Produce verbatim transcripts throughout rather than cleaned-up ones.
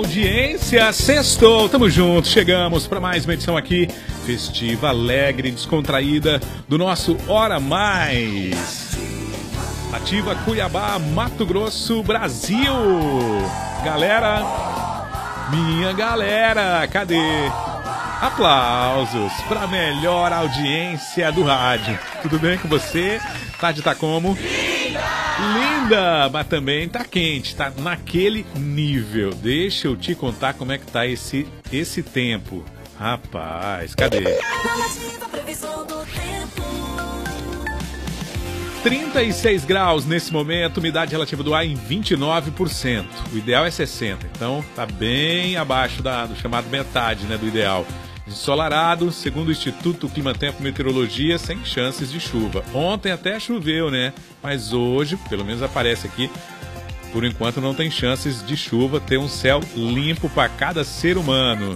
Audiência, sextou, tamo junto, chegamos para mais uma edição aqui, festiva, alegre, descontraída do nosso Hora Mais. Ativa Cuiabá, Mato Grosso, Brasil. Galera, minha galera, cadê? Aplausos para a melhor audiência do rádio. Tudo bem com você? Tarde tá como? Linda, mas também tá quente, tá naquele nível. Deixa eu te contar como é que tá esse, esse tempo. Rapaz, cadê? trinta e seis graus nesse momento, umidade relativa do ar em vinte e nove por cento. O ideal é sessenta por cento, então tá bem abaixo da, do chamado metade, né, do ideal. Ensolarado, segundo o Instituto Climatempo Meteorologia, sem chances de chuva. Ontem até choveu, né? Mas hoje, pelo menos aparece aqui, por enquanto não tem chances de chuva, ter um céu limpo para cada ser humano.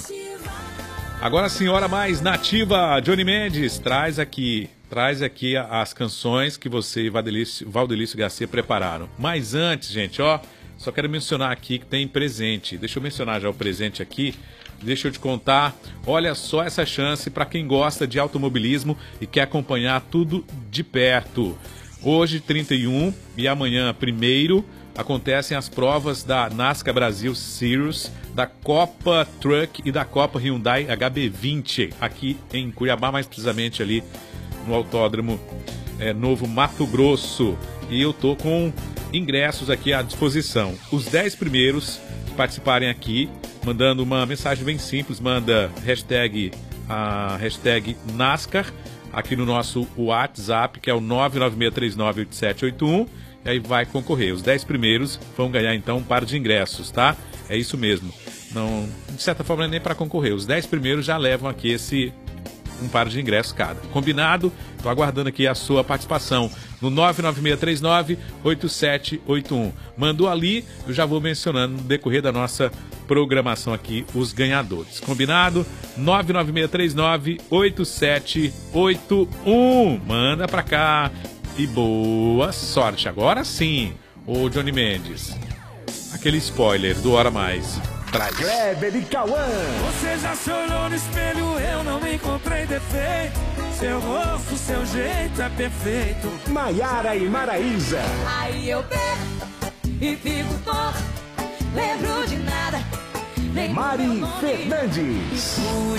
Agora sim, Hora Mais nativa, Johnny Mendes, traz aqui, traz aqui as canções que você e Valdelício, Valdelício Garcia prepararam. Mas antes, gente, ó, só quero mencionar aqui que tem presente. Deixa eu mencionar já o presente aqui. Deixa eu te contar, olha só essa chance para quem gosta de automobilismo e quer acompanhar tudo de perto. Hoje, trinta e um, e amanhã, primeiro, acontecem as provas da NASCAR Brasil Series, da Copa Truck e da Copa Hyundai H B vinte, aqui em Cuiabá, mais precisamente ali no Autódromo é, Novo Mato Grosso. E eu tô com ingressos aqui à disposição. Os dez primeiros que participarem aqui, mandando uma mensagem bem simples, manda hashtag, a hashtag NASCAR aqui no nosso WhatsApp, que é o nove nove seis três nove oito sete oito um, e aí vai concorrer. Os dez primeiros vão ganhar então um par de ingressos, tá? É isso mesmo. Não, de certa forma não é nem para concorrer. Os dez primeiros já levam aqui esse um par de ingressos cada. Combinado? Tô aguardando aqui a sua participação no nove nove seis três nove oito sete oito um. Mandou ali, eu já vou mencionando no decorrer da nossa programação aqui os ganhadores. Combinado? nove nove seis três nove oito sete oito um. Manda pra cá e boa sorte. Agora sim, ô Johnny Mendes, aquele spoiler do Hora Mais. Kleber e Cauã. Você já se olhou no espelho, eu não me encontrei defeito. Seu rosto, seu jeito é perfeito. Maiara e Maraísa. Aí eu bebo e fico torto, lembro de nada. Mari Fernandes.